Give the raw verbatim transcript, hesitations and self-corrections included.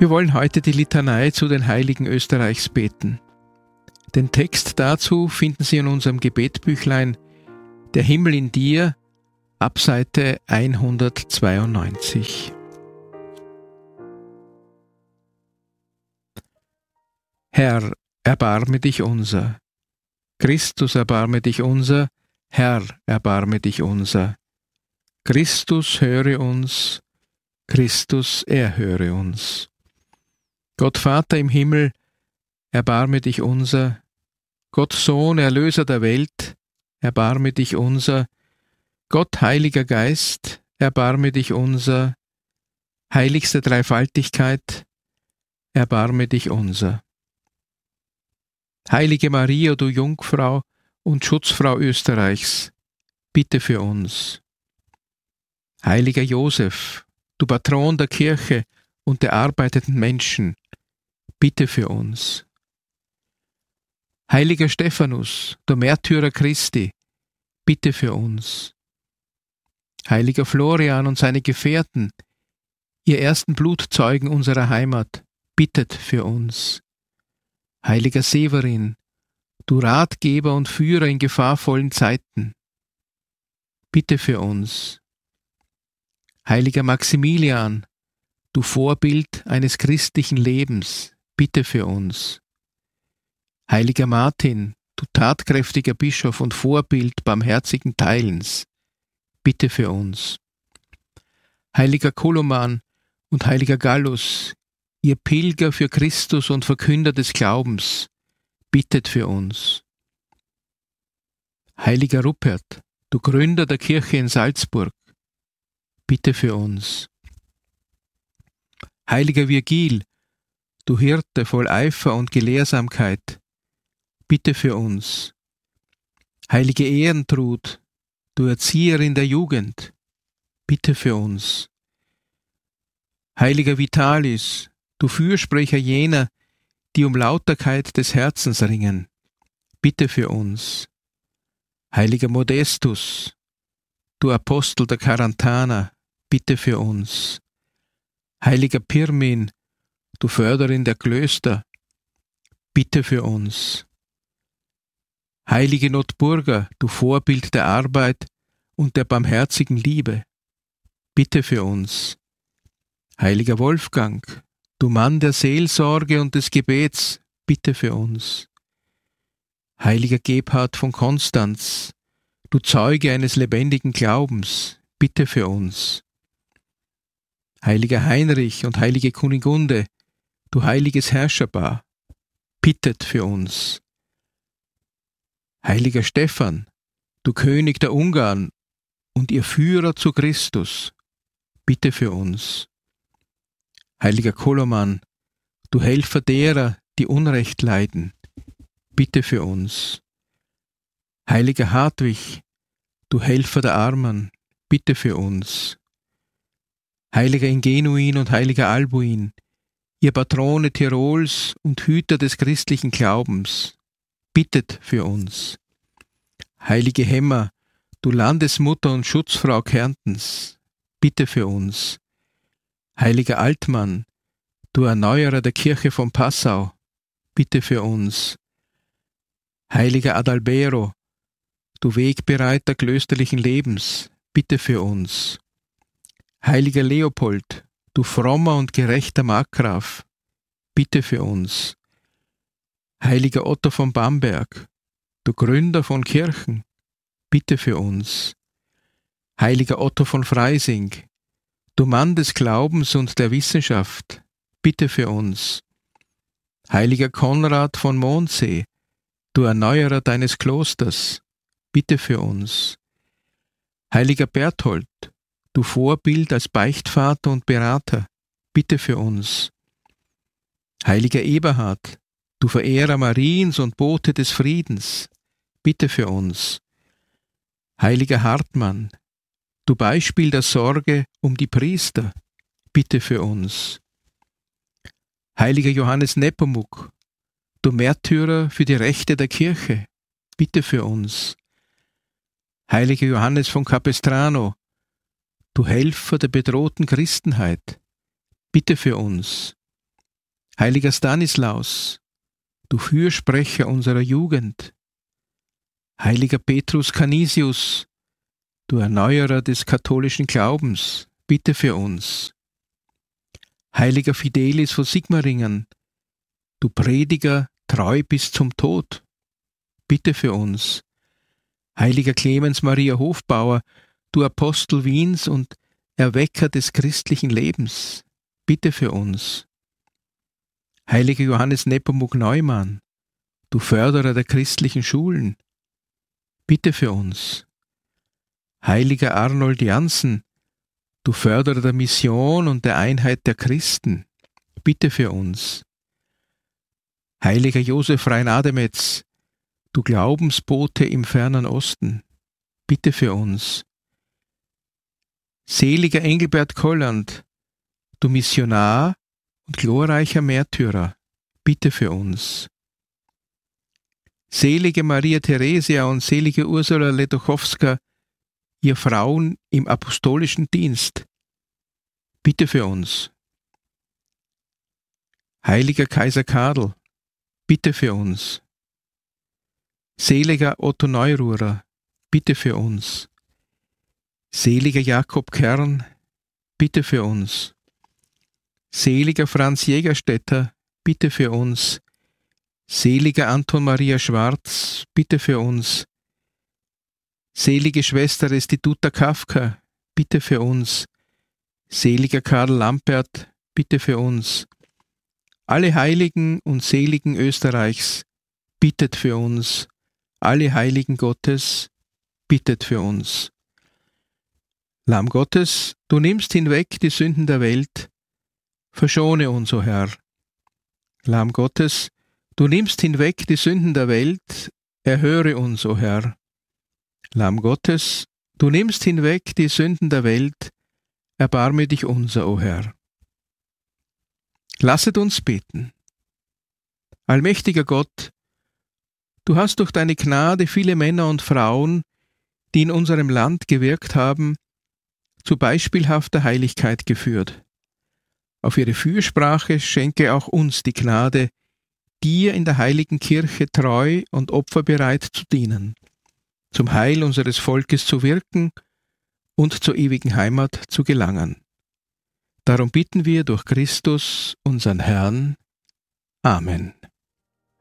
Wir wollen heute die Litanei zu den Heiligen Österreichs beten. Den Text dazu finden Sie in unserem Gebetbüchlein Der Himmel in dir ab Seite hundertzweiundneunzig. Herr, erbarme dich unser. Christus, erbarme dich unser. Herr, erbarme dich unser. Christus, höre uns. Christus, erhöre uns. Gott Vater im Himmel, erbarme dich unser. Gott Sohn, Erlöser der Welt, erbarme dich unser. Gott Heiliger Geist, erbarme dich unser. Heiligste Dreifaltigkeit, erbarme dich unser. Heilige Maria, du Jungfrau und Schutzfrau Österreichs, bitte für uns. Heiliger Josef, du Patron der Kirche und der arbeitenden Menschen, bitte für uns. Heiliger Stephanus, du Märtyrer Christi, bitte für uns. Heiliger Florian und seine Gefährten, ihr ersten Blutzeugen unserer Heimat, bittet für uns. Heiliger Severin, du Ratgeber und Führer in gefahrvollen Zeiten, bitte für uns. Heiliger Maximilian, du Vorbild eines christlichen Lebens, bitte für uns. Heiliger Martin, du tatkräftiger Bischof und Vorbild barmherzigen Teilens, bitte für uns. Heiliger Koloman und heiliger Gallus, ihr Pilger für Christus und Verkünder des Glaubens, bittet für uns. Heiliger Rupert, du Gründer der Kirche in Salzburg, bitte für uns. Heiliger Virgil, du Hirte voll Eifer und Gelehrsamkeit, bitte für uns. Heilige Ehrentrud, du Erzieherin der Jugend, bitte für uns. Heiliger Vitalis, du Fürsprecher jener, die um Lauterkeit des Herzens ringen, bitte für uns. Heiliger Modestus, du Apostel der Karantana, bitte für uns. Heiliger Pirmin, du Förderin der Klöster, bitte für uns. Heilige Notburger, du Vorbild der Arbeit und der barmherzigen Liebe, bitte für uns. Heiliger Wolfgang, du Mann der Seelsorge und des Gebets, bitte für uns. Heiliger Gebhard von Konstanz, du Zeuge eines lebendigen Glaubens, bitte für uns. Heiliger Heinrich und heilige Kunigunde, du heiliges Herrscherpaar, bittet für uns. Heiliger Stephan, du König der Ungarn und ihr Führer zu Christus, bitte für uns. Heiliger Koloman, du Helfer derer, die Unrecht leiden, bitte für uns. Heiliger Hartwig, du Helfer der Armen, bitte für uns. Heiliger Ingenuin und heiliger Albuin, ihr Patrone Tirols und Hüter des christlichen Glaubens, bittet für uns. Heilige Hemmer, du Landesmutter und Schutzfrau Kärntens, bitte für uns. Heiliger Altmann, du Erneuerer der Kirche von Passau, bitte für uns. Heiliger Adalbero, du Wegbereiter klösterlichen Lebens, bitte für uns. Heiliger Leopold, du frommer und gerechter Markgraf, bitte für uns. Heiliger Otto von Bamberg, du Gründer von Kirchen, bitte für uns. Heiliger Otto von Freising, du Mann des Glaubens und der Wissenschaft, bitte für uns. Heiliger Konrad von Mondsee, du Erneuerer deines Klosters, bitte für uns. Heiliger Berthold, du Vorbild als Beichtvater und Berater, bitte für uns. Heiliger Eberhard, du Verehrer Mariens und Bote des Friedens, bitte für uns. Heiliger Hartmann, du Beispiel der Sorge um die Priester, bitte für uns. Heiliger Johannes Nepomuk, du Märtyrer für die Rechte der Kirche, bitte für uns. Heiliger Johannes von Capestrano, du Helfer der bedrohten Christenheit, bitte für uns. Heiliger Stanislaus, du Fürsprecher unserer Jugend. Heiliger Petrus Canisius, du Erneuerer des katholischen Glaubens, bitte für uns. Heiliger Fidelis von Sigmaringen, du Prediger treu bis zum Tod, bitte für uns. Heiliger Clemens Maria Hofbauer, du Apostel Wiens und Erwecker des christlichen Lebens, bitte für uns. Heiliger Johannes Nepomuk Neumann, du Förderer der christlichen Schulen, bitte für uns. Heiliger Arnold Janssen, du Förderer der Mission und der Einheit der Christen, bitte für uns. Heiliger Josef Rein-Ademetz, du Glaubensbote im fernen Osten, bitte für uns. Seliger Engelbert Kolland, du Missionar und glorreicher Märtyrer, bitte für uns. Selige Maria Theresia und selige Ursula Ledochowska, ihr Frauen im apostolischen Dienst, bitte für uns. Heiliger Kaiser Karl, bitte für uns. Seliger Otto Neururer, bitte für uns. Seliger Jakob Kern, bitte für uns. Seliger Franz Jägerstätter, bitte für uns. Seliger Anton Maria Schwarz, bitte für uns. Selige Schwester Restituta Kafka, bitte für uns. Seliger Karl Lampert, bitte für uns. Alle Heiligen und Seligen Österreichs, bittet für uns. Alle Heiligen Gottes, bittet für uns. Lamm Gottes, du nimmst hinweg die Sünden der Welt, verschone uns, o Herr. Lamm Gottes, du nimmst hinweg die Sünden der Welt, erhöre uns, o Herr. Lamm Gottes, du nimmst hinweg die Sünden der Welt, erbarme dich unser, o Herr. Lasset uns beten. Allmächtiger Gott, du hast durch deine Gnade viele Männer und Frauen, die in unserem Land gewirkt haben, zu beispielhafter Heiligkeit geführt. Auf ihre Fürsprache schenke auch uns die Gnade, dir in der heiligen Kirche treu und opferbereit zu dienen, zum Heil unseres Volkes zu wirken und zur ewigen Heimat zu gelangen. Darum bitten wir durch Christus, unseren Herrn. Amen.